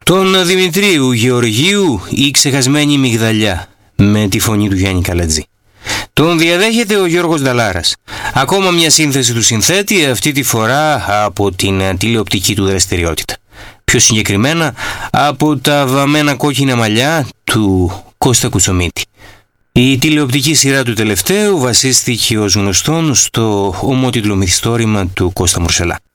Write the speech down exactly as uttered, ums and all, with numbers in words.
Τον Δημητρίου Γεωργίου η ξεχασμένη μυγδαλιά με τη φωνή του Γιάννη Καλατζή. Τον διαδέχεται ο Γιώργος Νταλάρας. Ακόμα μια σύνθεση του συνθέτη, αυτή τη φορά από την τηλεοπτική του δραστηριότητα. Πιο συγκεκριμένα από τα βαμμένα κόκκινα μαλλιά του Κώστα Κουτσομίτη. Η τηλεοπτική σειρά του τελευταίου βασίστηκε ως γνωστόν στο ομότιτλο μυθιστόρημα του Κώστα Μουρσελά.